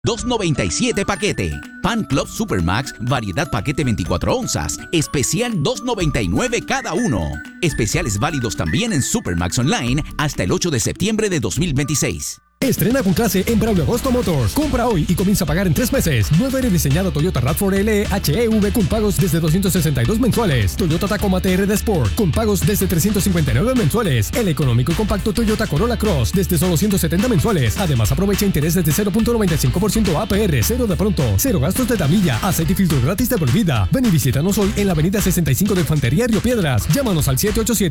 $2.97 paquete. Pan Club Supermax, variedad paquete 24 onzas, especial $2.99 cada uno. Especiales válidos también en Supermax Online hasta el 8 de septiembre de 2026. Estrena con clase en Braulio Agosto Motors. Compra hoy y comienza a pagar en 3 meses. Nuevo y rediseñado Toyota RAV4 LE HEV con pagos desde 262 mensuales. Toyota Tacoma TRD Sport con pagos desde 359 mensuales. El económico y compacto Toyota Corolla Cross desde solo 170 mensuales. Además, aprovecha interés desde 0.95% APR, 0 de pronto, 0 gastos de tablilla, aceite y filtro gratis de por vida. Ven y visítanos hoy en la avenida 65 de Infantería Río Piedras. Llámanos al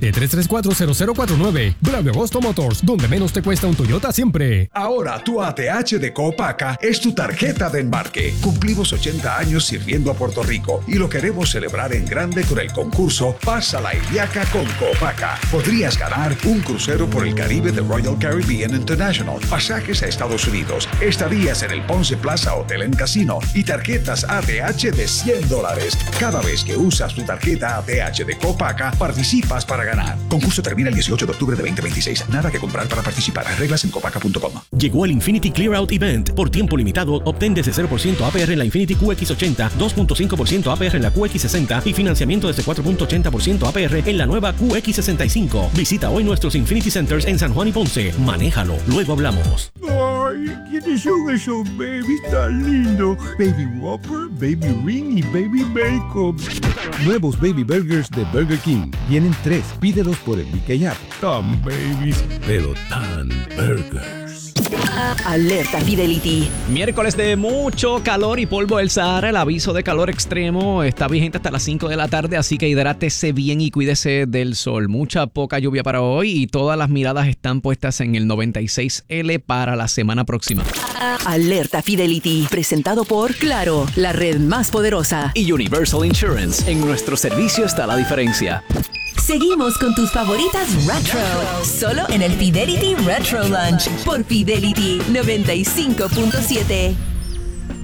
787-334-0049. Braulio Agosto Motors, donde menos te cuesta un Toyota siempre. Ahora tu ATH de Copaca es tu tarjeta de embarque. Cumplimos 80 años sirviendo a Puerto Rico y lo queremos celebrar en grande con el concurso Pasa la Iliaca con Copaca. Podrías ganar un crucero por el Caribe de Royal Caribbean International, pasajes a Estados Unidos, estadías en el Ponce Plaza Hotel and Casino y tarjetas ATH de $100. Cada vez que usas tu tarjeta ATH de Copaca, participas para ganar. Concurso termina el 18 de octubre de 2026. Nada que comprar para participar. Reglas en copaca.com. Llegó el Infinity Clear Out Event. Por tiempo limitado, obtén desde 0% APR en la Infinity QX80, 2.5% APR en la QX60 y financiamiento desde 4.80% APR en la nueva QX65. Visita hoy nuestros Infinity Centers en San Juan y Ponce. Manéjalo, luego hablamos. Ay, ¿quiénes son esos babies tan lindos? Baby Whopper, Baby Ring y Baby Bacon. Nuevos Baby Burgers de Burger King. Vienen 3. Pídelos por el BK App. Tan babies, pero tan burgers. Alerta Fidelity. Miércoles de mucho calor y polvo del Sahara. El aviso de calor extremo está vigente hasta las 5 de la tarde, así que hidrátese bien y cuídese del sol. Mucha poca lluvia para hoy y todas las miradas están puestas en el 96L para la semana próxima. Alerta Fidelity, presentado por Claro, la red más poderosa. Y Universal Insurance. En nuestro servicio está la diferencia. Seguimos con tus favoritas retro, solo en el Fidelity Retro Lunch por Fidelity 95.7.